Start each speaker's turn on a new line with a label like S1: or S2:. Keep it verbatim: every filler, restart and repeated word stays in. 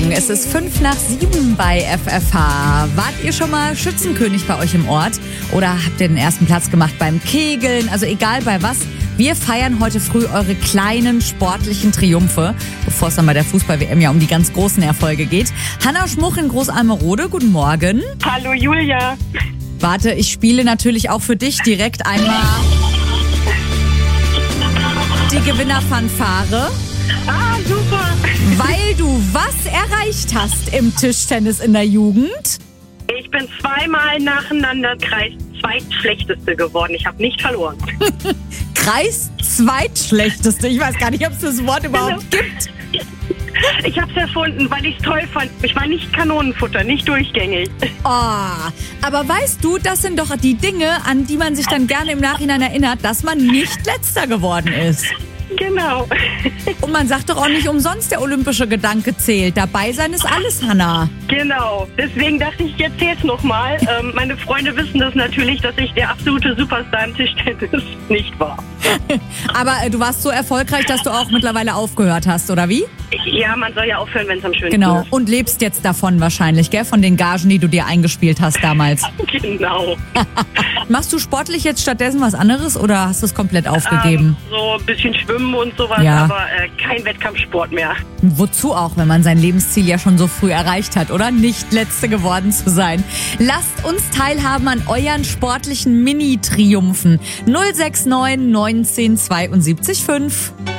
S1: Morgen. Es ist fünf nach sieben bei F F H. Wart ihr schon mal Schützenkönig bei euch im Ort? Oder habt ihr den ersten Platz gemacht beim Kegeln? Also egal bei was. Wir feiern heute früh eure kleinen sportlichen Triumphe, bevor es dann bei der Fußball-W M ja um die ganz großen Erfolge geht. Hanna Schmuch in Großalmerode, guten Morgen.
S2: Hallo Julia.
S1: Warte, ich spiele natürlich auch für dich direkt einmal die Gewinnerfanfare.
S2: Ah, super.
S1: Weil du was erreicht hast im Tischtennis in der Jugend?
S2: Ich bin zweimal nacheinander Kreis Zweitschlechteste geworden. Ich habe nicht verloren.
S1: Kreis Zweitschlechteste. Ich weiß gar nicht, ob es das Wort überhaupt gibt.
S2: Ich habe es erfunden, weil ich es toll fand. Ich war nicht Kanonenfutter, nicht durchgängig.
S1: Oh, aber weißt du, das sind doch die Dinge, an die man sich dann gerne im Nachhinein erinnert, dass man nicht Letzter geworden ist.
S2: Genau.
S1: Und man sagt doch auch nicht umsonst, der olympische Gedanke zählt. Dabei sein ist alles, Hanna.
S2: Genau. Deswegen dachte ich, ich erzähl's nochmal. Ähm, meine Freunde wissen das natürlich, dass ich der absolute Superstar im Tischtennis nicht war.
S1: Aber äh, du warst so erfolgreich, dass du auch mittlerweile aufgehört hast, oder wie?
S2: Ja, man soll ja aufhören, wenn es am schönsten
S1: Genau.
S2: ist.
S1: Und lebst jetzt davon wahrscheinlich, gell? Von den Gagen, die du dir eingespielt hast damals.
S2: Genau.
S1: Machst du sportlich jetzt stattdessen was anderes oder hast du es komplett aufgegeben?
S2: Ähm, so ein bisschen Schwimmen und sowas,
S1: Ja.
S2: aber äh, kein Wettkampfsport mehr.
S1: Wozu auch, wenn man sein Lebensziel ja schon so früh erreicht hat, oder? Nicht Letzte geworden zu sein. Lasst uns teilhaben an euren sportlichen Mini-Triumphen. null sechs neun neunzehn zweiundsiebzig fünf.